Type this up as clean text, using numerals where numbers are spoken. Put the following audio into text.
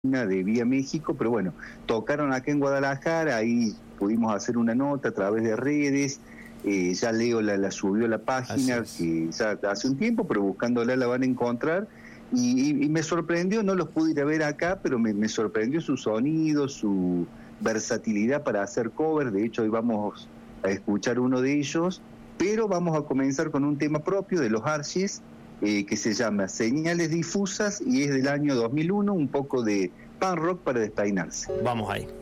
de Vía México, pero bueno, tocaron acá en Guadalajara, ahí pudimos hacer una nota a través de redes, ya Leo la subió a la página, que ya hace un tiempo, pero buscándola la van a encontrar, y me sorprendió, no los pude ir a ver acá, pero me sorprendió su sonido, su versatilidad para hacer covers. De hecho hoy vamos a escuchar uno de ellos, pero vamos a comenzar con un tema propio de los Archies, que se llama Señales Difusas y es del año 2001, un poco de punk rock para despeinarse. Vamos ahí.